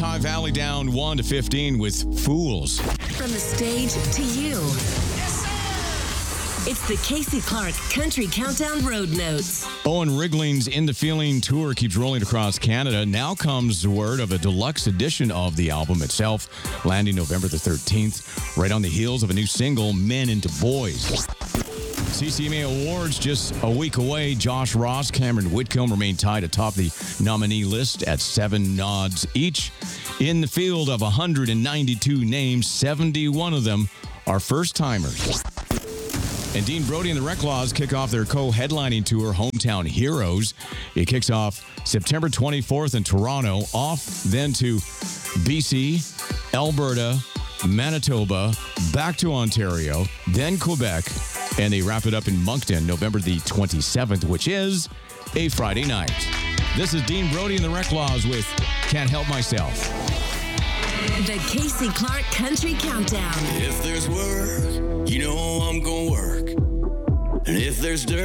High Valley down 1 to 15 with Fools. From the stage to you. It's the Casey Clark Country Countdown Road Notes. Owen Rigling's In the Feeling tour keeps rolling across Canada. Now comes the word of a deluxe edition of the album itself, landing November the 13th, right on the heels of a new single, Men into Boys. CCMA Awards just a week away. Josh Ross, Cameron Whitcomb remain tied atop the nominee list at 7 nods each. In the field of 192 names, 71 of them are first-timers. And Dean Brody and the Reclaws kick off their co-headlining tour, Hometown Heroes. It kicks off September 24th in Toronto, off then to BC, Alberta, Manitoba, back to Ontario, then Quebec, and they wrap it up in Moncton, November the 27th, which is a Friday night. This is Dean Brody and the Reclaws with Can't Help Myself. The Casey Clark Country Countdown. If there's work, you know I'm gonna work. And if there's dirt,